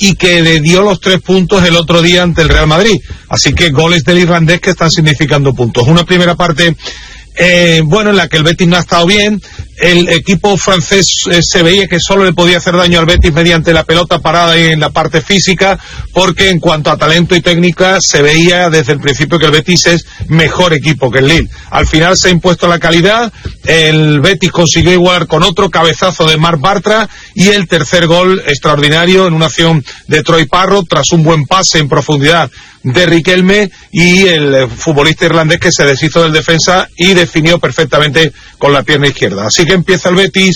y que le dio los 3 puntos el otro día ante el Real Madrid. Así que goles del irlandés que están significando puntos. Una primera parte en la que el Betis no ha estado bien. El equipo francés se veía que solo le podía hacer daño al Betis mediante la pelota parada y en la parte física, porque en cuanto a talento y técnica se veía desde el principio que el Betis es mejor equipo que el Lille. Al final se ha impuesto la calidad, el Betis consiguió igualar con otro cabezazo de Marc Bartra y el tercer gol extraordinario en una acción de Troy Parrott tras un buen pase en profundidad de Riquelme y el futbolista irlandés que se deshizo del defensa y definió perfectamente con la pierna izquierda. Así que empieza el Betis,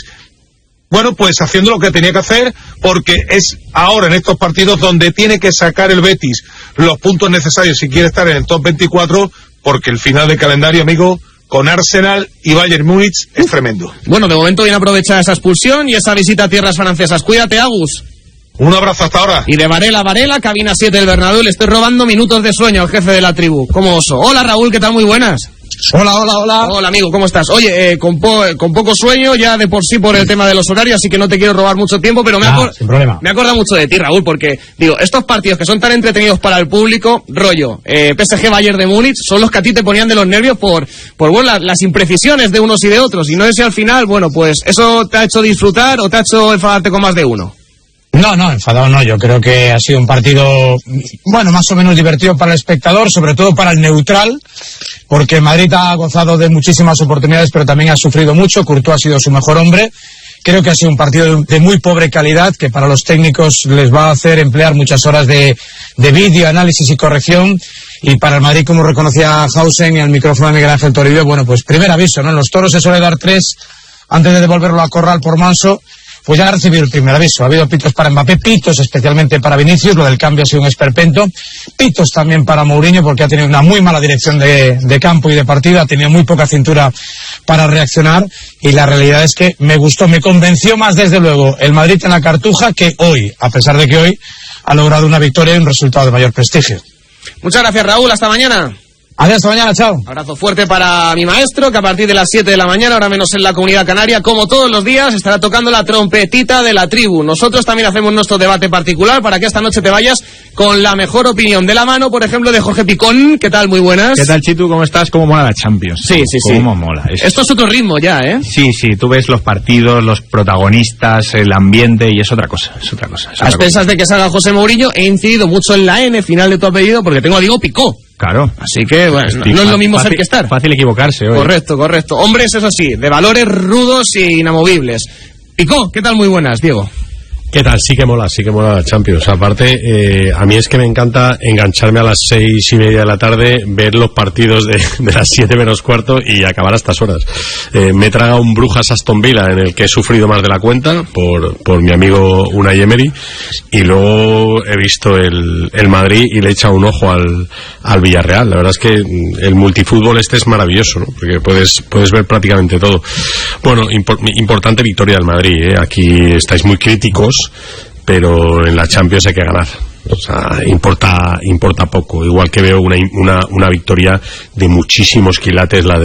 pues haciendo lo que tenía que hacer, porque es ahora en estos partidos donde tiene que sacar el Betis los puntos necesarios si quiere estar en el top 24, porque el final de calendario, amigo, con Arsenal y Bayern Múnich es tremendo. Bueno, de momento bien aprovechada esa expulsión y esa visita a tierras francesas. Cuídate, Agus. Un abrazo hasta ahora. Y de Varela a Varela, cabina 7 del Bernabéu, le estoy robando minutos de sueño al jefe de la tribu, como oso. Hola, Raúl, ¿qué tal? Muy buenas. Hola. Hola, amigo, ¿cómo estás? Oye, con poco sueño, ya de por sí por el tema de los horarios, así que no te quiero robar mucho tiempo, pero me acuerdo mucho de ti, Raúl, porque, digo, estos partidos que son tan entretenidos para el público, rollo, PSG Bayern de Múnich, son los que a ti te ponían de los nervios por las imprecisiones de unos y de otros, y no sé si al final, pues, ¿eso te ha hecho disfrutar o te ha hecho enfadarte con más de uno? No, enfadado no. Yo creo que ha sido un partido, más o menos divertido para el espectador, sobre todo para el neutral, porque Madrid ha gozado de muchísimas oportunidades, pero también ha sufrido mucho. Courtois ha sido su mejor hombre. Creo que ha sido un partido de muy pobre calidad, que para los técnicos les va a hacer emplear muchas horas de vídeo, análisis y corrección. Y para el Madrid, como reconocía Hausen y al micrófono de Miguel Ángel Toribio, pues primer aviso, ¿no? En los toros se suele dar 3 antes de devolverlo a corral por Manso. Pues ya ha recibido el primer aviso. Ha habido pitos para Mbappé, pitos especialmente para Vinicius, lo del cambio ha sido un esperpento, pitos también para Mourinho porque ha tenido una muy mala dirección de campo y de partido, ha tenido muy poca cintura para reaccionar y la realidad es que me convenció más desde luego el Madrid en la Cartuja que hoy, a pesar de que hoy ha logrado una victoria y un resultado de mayor prestigio. Muchas gracias, Raúl, hasta mañana. Adiós, hasta mañana, chao. Abrazo fuerte para mi maestro, que a partir de las 7 de la mañana, ahora menos en la Comunidad Canaria, como todos los días, estará tocando la trompetita de la tribu. Nosotros también hacemos nuestro debate particular para que esta noche te vayas con la mejor opinión de la mano, por ejemplo, de Jorge Picón. ¿Qué tal? Muy buenas. ¿Qué tal, Chitu? ¿Cómo estás? ¿Cómo mola la Champions? Sí. ¿Cómo mola? Esto es otro ritmo ya, ¿eh? Sí, tú ves los partidos, los protagonistas, el ambiente y es otra cosa. A expensas de que salga José Mourinho, he incidido mucho en la N, final de tu apellido, porque tengo a Diego Picó. Claro. Así que, no es lo mismo ser que estar. Fácil equivocarse hoy. Correcto. Hombres, eso sí, de valores rudos e inamovibles. Picó, ¿qué tal? Muy buenas, Diego. ¿Qué tal? Sí que mola la Champions. Aparte, a mí es que me encanta engancharme a las 6:30 de la tarde, ver los partidos de las 7 menos cuarto y acabar a estas horas. Me he tragado un Brujas Aston Villa en el que he sufrido más de la cuenta por mi amigo Unai Emery y luego he visto el Madrid y le he echado un ojo al Villarreal. La verdad es que el multifútbol este es maravilloso, ¿no? Porque puedes ver prácticamente todo. Bueno, importante victoria del Madrid, ¿eh? Aquí estáis muy críticos, pero en la Champions hay que ganar. O sea, importa poco. Igual que veo una victoria de muchísimos quilates, la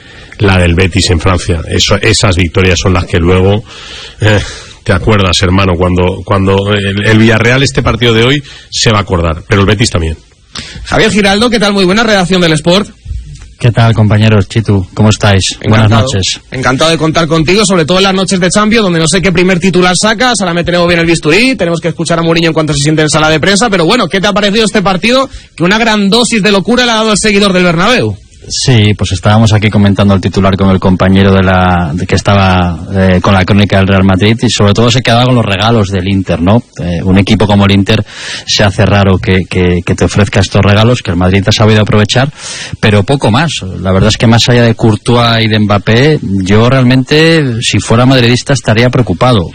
del Betis en Francia. Esas victorias son las que luego te acuerdas, hermano, cuando el Villarreal este partido de hoy se va a acordar, pero el Betis también. Javier Giraldo, ¿qué tal? Muy buena redacción del Sport. ¿Qué tal, compañeros? Chitu, ¿cómo estáis? Buenas noches. Encantado de contar contigo, sobre todo en las noches de Champions, donde no sé qué primer titular sacas, ahora me tenemos bien el bisturí, tenemos que escuchar a Mourinho en cuanto se siente en sala de prensa, pero bueno, ¿qué te ha parecido este partido? Que una gran dosis de locura le ha dado el seguidor del Bernabéu. Sí, pues estábamos aquí comentando el titular con el compañero de que estaba con la crónica del Real Madrid y sobre todo se quedaba con los regalos del Inter, ¿no? Un equipo como el Inter se hace raro que te ofrezca estos regalos que el Madrid ha sabido aprovechar, pero poco más. La verdad es que más allá de Courtois y de Mbappé, yo realmente, si fuera madridista, estaría preocupado.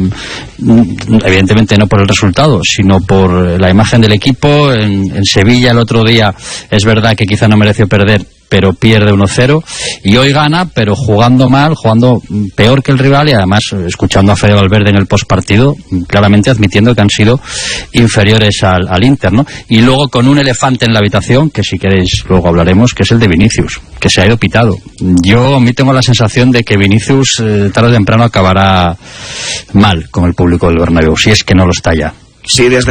Evidentemente no por el resultado, sino por la imagen del equipo. En Sevilla el otro día es verdad que quizá no mereció perder, pero pierde 1-0 y hoy gana, pero jugando mal, jugando peor que el rival y además escuchando a Fede Valverde en el postpartido, claramente admitiendo que han sido inferiores al Inter, ¿no? Y luego con un elefante en la habitación, que si queréis luego hablaremos, que es el de Vinicius, que se ha ido pitado. A mí tengo la sensación de que Vinicius tarde o temprano acabará mal con el público del Bernabéu, si es que no lo está ya. Sí, desde